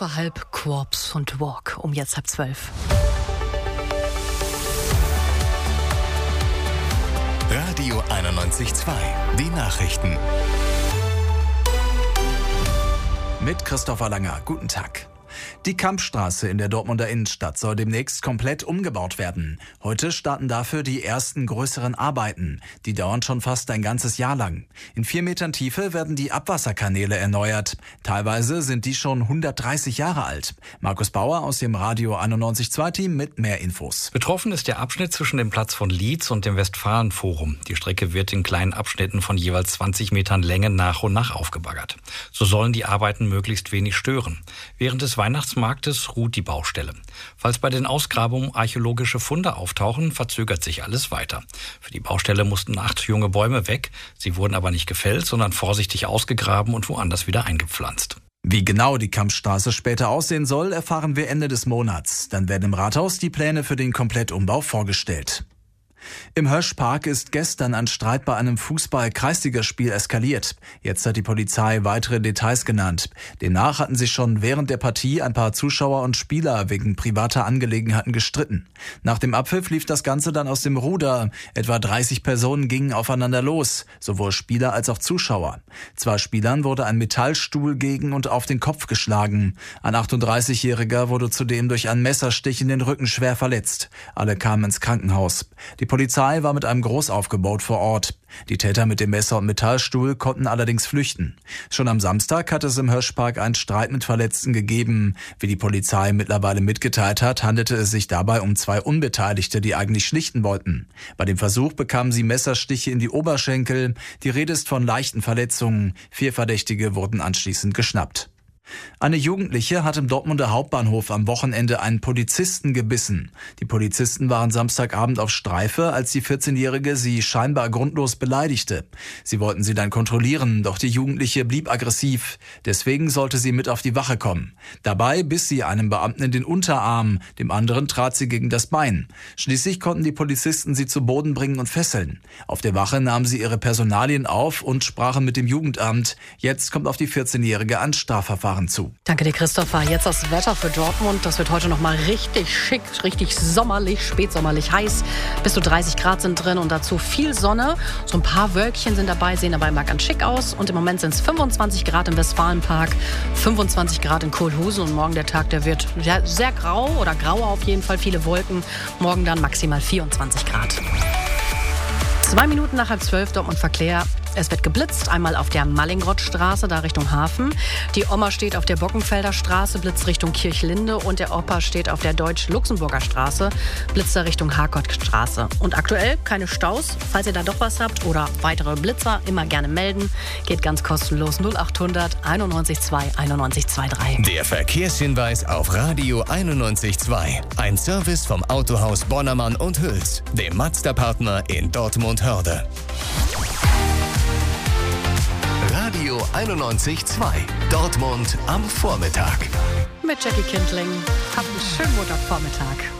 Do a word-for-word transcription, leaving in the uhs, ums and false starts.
Bei halb Corpse und Walk um jetzt halb zwölf. Radio einundneunzig Komma zwei, die Nachrichten. Mit Christopher Langer. Guten Tag. Die Kampstraße in der Dortmunder Innenstadt soll demnächst komplett umgebaut werden. Heute starten dafür die ersten größeren Arbeiten. Die dauern schon fast ein ganzes Jahr lang. In vier Metern Tiefe werden die Abwasserkanäle erneuert. Teilweise sind die schon hundertdreißig Jahre alt. Markus Bauer aus dem Radio einundneunzig Komma zwei Team mit mehr Infos. Betroffen ist der Abschnitt zwischen dem Platz von Lietz und dem Westfalenforum. Die Strecke wird in kleinen Abschnitten von jeweils zwanzig Metern Länge nach und nach aufgebaggert. So sollen die Arbeiten möglichst wenig stören. Während des Weihnachtsmarktes ruht die Baustelle. Falls bei den Ausgrabungen archäologische Funde auftauchen, verzögert sich alles weiter. Für die Baustelle mussten acht junge Bäume weg. Sie wurden aber nicht gefällt, sondern vorsichtig ausgegraben und woanders wieder eingepflanzt. Wie genau die Kampstraße später aussehen soll, erfahren wir Ende des Monats. Dann werden im Rathaus die Pläne für den Komplettumbau vorgestellt. Im Höschpark ist gestern ein Streit bei einem Fußball-Kreisligaspiel eskaliert. Jetzt hat die Polizei weitere Details genannt. Demnach hatten sich schon während der Partie ein paar Zuschauer und Spieler wegen privater Angelegenheiten gestritten. Nach dem Abpfiff lief das Ganze dann aus dem Ruder. Etwa dreißig Personen gingen aufeinander los, sowohl Spieler als auch Zuschauer. Zwei Spielern wurde ein Metallstuhl gegen und auf den Kopf geschlagen. Ein achtunddreißigjähriger wurde zudem durch einen Messerstich in den Rücken schwer verletzt. Alle kamen ins Krankenhaus. Die Polizei war mit einem Großaufgebot vor Ort. Die Täter mit dem Messer und Metallstuhl konnten allerdings flüchten. Schon am Samstag hat es im Höschpark einen Streit mit Verletzten gegeben. Wie die Polizei mittlerweile mitgeteilt hat, handelte es sich dabei um zwei Unbeteiligte, die eigentlich schlichten wollten. Bei dem Versuch bekamen sie Messerstiche in die Oberschenkel. Die Rede ist von leichten Verletzungen. Vier Verdächtige wurden anschließend geschnappt. Eine Jugendliche hat im Dortmunder Hauptbahnhof am Wochenende einen Polizisten gebissen. Die Polizisten waren Samstagabend auf Streife, als die vierzehnjährige sie scheinbar grundlos beleidigte. Sie wollten sie dann kontrollieren, doch die Jugendliche blieb aggressiv. Deswegen sollte sie mit auf die Wache kommen. Dabei biss sie einem Beamten in den Unterarm, dem anderen trat sie gegen das Bein. Schließlich konnten die Polizisten sie zu Boden bringen und fesseln. Auf der Wache nahmen sie ihre Personalien auf und sprachen mit dem Jugendamt. Jetzt kommt auf die vierzehnjährige ein Strafverfahren zu. Danke dir, Christopher. Jetzt das Wetter für Dortmund. Das wird heute noch mal richtig schick, richtig sommerlich, spätsommerlich heiß. Bis zu dreißig Grad sind drin und dazu viel Sonne. So ein paar Wölkchen sind dabei, sehen dabei mal ganz schick aus. Und im Moment sind es fünfundzwanzig Grad im Westfalenpark, fünfundzwanzig Grad in Kohlhusen. Und morgen der Tag, der wird sehr, sehr grau oder grauer auf jeden Fall. Viele Wolken. Morgen dann maximal vierundzwanzig Grad. Zwei Minuten nach halb zwölf, Dortmund Verkehr. Es wird geblitzt, einmal auf der Mallingrottstraße, da Richtung Hafen. Die Oma steht auf der Bockenfelder Straße, blitzt Richtung Kirchlinde. Und der Opa steht auf der Deutsch-Luxemburger Straße, blitzt da Richtung Harcourtstraße. Und aktuell keine Staus. Falls ihr da doch was habt oder weitere Blitzer, immer gerne melden. Geht ganz kostenlos null achthundert einundneunzig zwei einundneunzig drei. Der Verkehrshinweis auf Radio einundneunzig Komma zwei. Ein Service vom Autohaus Bonnermann und Hüls, dem Mazda-Partner in Dortmund-Hörde. Radio einundneunzig Komma zwei. Dortmund am Vormittag. Mit Jackie Kindling. Habt einen schönen Montagvormittag.